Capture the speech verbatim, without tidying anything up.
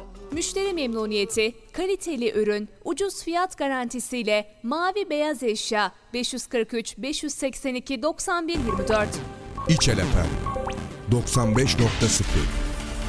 Müşteri memnuniyeti, kaliteli ürün, ucuz fiyat garantisiyle Mavi Beyaz Eşya beş yüz kırk üç beş yüz seksen iki doksan bir yirmi dört. İçel Efem doksan beş nokta sıfır